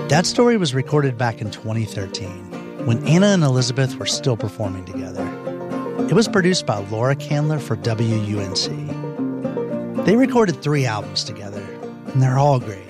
That story was recorded back in 2013 when Anna and Elizabeth were still performing together. It was produced by Laura Candler for WUNC. They recorded 3 albums together, and they're all great.